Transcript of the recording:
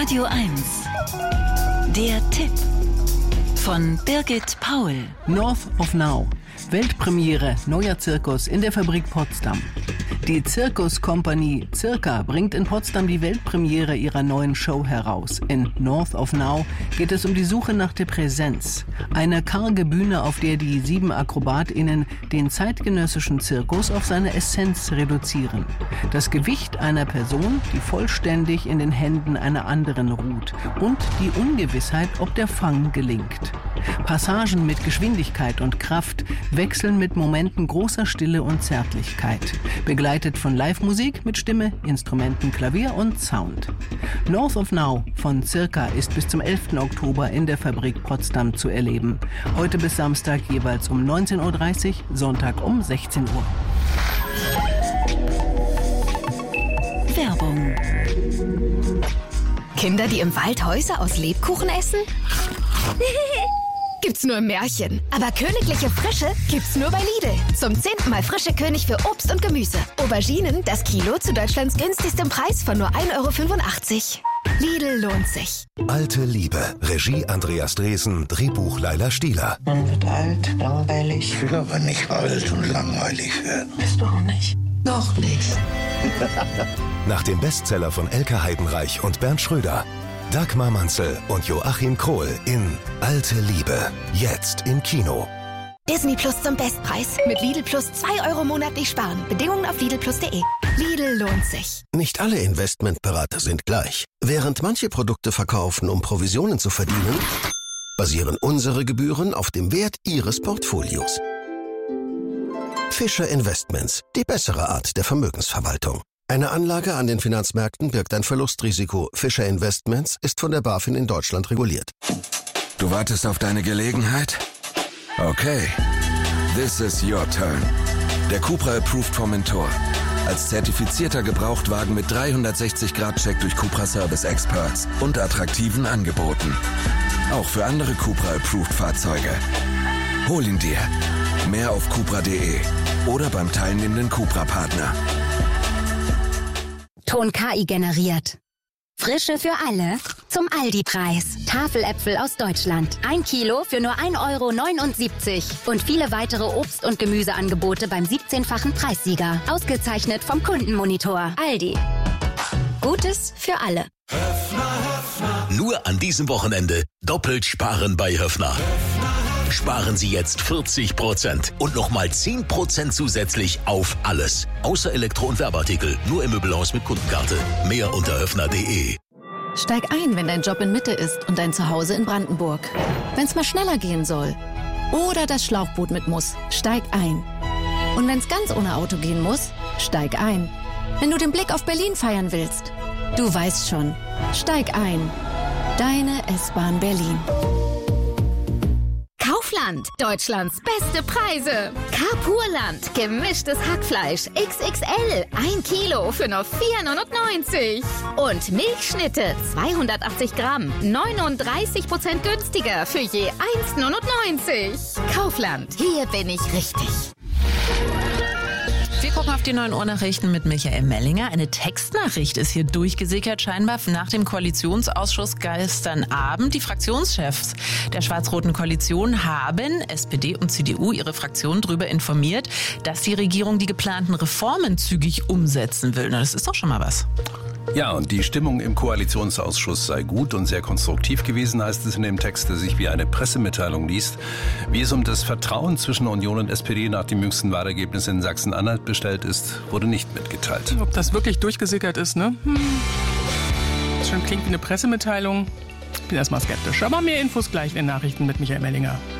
Radio 1. Der Tipp von Birgit Paul. North of Now. Weltpremiere neuer Zirkus in der Fabrik Potsdam. Die Zirkuskompanie Circa bringt in Potsdam die Weltpremiere ihrer neuen Show heraus. In North of Now geht es um die Suche nach der Präsenz. Eine karge Bühne, auf der die 7 AkrobatInnen den zeitgenössischen Zirkus auf seine Essenz reduzieren. Das Gewicht einer Person, die vollständig in den Händen einer anderen ruht. Und die Ungewissheit, ob der Fang gelingt. Passagen mit Geschwindigkeit und Kraft wechseln mit Momenten großer Stille und Zärtlichkeit. Begleitet von Live-Musik mit Stimme, Instrumenten, Klavier und Sound. North of Now von Circa ist bis zum 11. Oktober in der Fabrik Potsdam zu erleben. Heute bis Samstag jeweils um 19.30 Uhr, Sonntag um 16 Uhr. Werbung. Kinder, die im Wald Häuser aus Lebkuchen essen? Gibt's nur im Märchen. Aber königliche Frische gibt's nur bei Lidl. Zum 10. Mal frische König für Obst und Gemüse. Auberginen, das Kilo zu Deutschlands günstigstem Preis von nur 1,85 €. Lidl lohnt sich. Alte Liebe. Regie Andreas Dresen, Drehbuch Laila Stieler. Man wird alt, langweilig. Ich will aber nicht alt und langweilig werden. Bist du auch nicht? Noch nicht. Nach dem Bestseller von Elke Heidenreich und Bernd Schröder. Dagmar Manzel und Joachim Krohl in Alte Liebe. Jetzt im Kino. Disney Plus zum Bestpreis. Mit Lidl Plus 2 € monatlich sparen. Bedingungen auf lidlplus.de. Lidl lohnt sich. Nicht alle Investmentberater sind gleich. Während manche Produkte verkaufen, um Provisionen zu verdienen, basieren unsere Gebühren auf dem Wert Ihres Portfolios. Fischer Investments, die bessere Art der Vermögensverwaltung. Eine Anlage an den Finanzmärkten birgt ein Verlustrisiko. Fischer Investments ist von der BaFin in Deutschland reguliert. Du wartest auf deine Gelegenheit? Okay. This is your turn. Der Cupra Approved Formentor. Als zertifizierter Gebrauchtwagen mit 360-Grad-Check durch Cupra Service Experts und attraktiven Angeboten. Auch für andere Cupra Approved Fahrzeuge. Hol ihn dir. Mehr auf cupra.de oder beim teilnehmenden Cupra-Partner. Ton KI generiert. Frische für alle zum Aldi-Preis. Tafeläpfel aus Deutschland. 1 Kilo für nur 1,79 € Und viele weitere Obst- und Gemüseangebote beim 17-fachen Preissieger. Ausgezeichnet vom Kundenmonitor. Aldi. Gutes für alle. Nur an diesem Wochenende doppelt sparen bei Höffner. Sparen Sie jetzt 40% und nochmal 10% zusätzlich auf alles. Außer Elektro- und Werbeartikel. Nur im Möbelhaus mit Kundenkarte. Mehr unter höffner.de. Steig ein, wenn dein Job in Mitte ist und dein Zuhause in Brandenburg. Wenn's mal schneller gehen soll. Oder das Schlauchboot mit muss. Steig ein. Und wenn's ganz ohne Auto gehen muss, steig ein. Wenn du den Blick auf Berlin feiern willst. Du weißt schon. Steig ein. Deine S-Bahn Berlin. Kaufland, Deutschlands beste Preise. Carpurland, gemischtes Hackfleisch XXL, 1 Kilo für nur 4,99 €. Und Milchschnitte, 280 Gramm, 39% günstiger für je 1,99 €. Kaufland, hier bin ich richtig. Wir gucken auf die 9 Uhr Nachrichten mit Michael Mellinger. Eine Textnachricht ist hier durchgesickert, scheinbar nach dem Koalitionsausschuss gestern Abend. Die Fraktionschefs der schwarz-roten Koalition haben, SPD und CDU, ihre Fraktion darüber informiert, dass die Regierung die geplanten Reformen zügig umsetzen will. Na, das ist doch schon mal was. Ja, und die Stimmung im Koalitionsausschuss sei gut und sehr konstruktiv gewesen, heißt es in dem Text, der sich wie eine Pressemitteilung liest. Wie es um das Vertrauen zwischen Union und SPD nach dem jüngsten Wahlergebnis in Sachsen-Anhalt bestellt ist, wurde nicht mitgeteilt. Ob das wirklich durchgesickert ist, ne? Das schon klingt wie eine Pressemitteilung. Ich bin erstmal skeptisch. Aber mehr Infos gleich in den Nachrichten mit Michael Mellinger.